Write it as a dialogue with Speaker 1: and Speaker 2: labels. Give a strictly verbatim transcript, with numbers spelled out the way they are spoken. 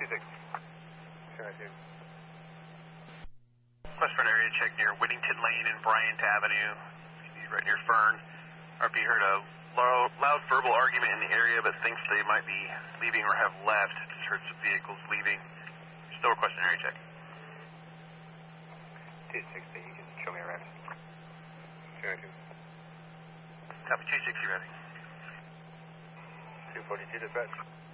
Speaker 1: two six. Sure, I do.
Speaker 2: Request for an area check near Whittington Lane and Bryant Avenue, right near Fern. R P heard a loud, loud verbal argument in the area, but thinks they might be leaving or have left. Just heard some vehicles leaving. Still requesting an area check.
Speaker 1: two sixty, you can show me around. Sure, I do.
Speaker 2: Copy two sixty, ready.
Speaker 1: two forty-two dispatch.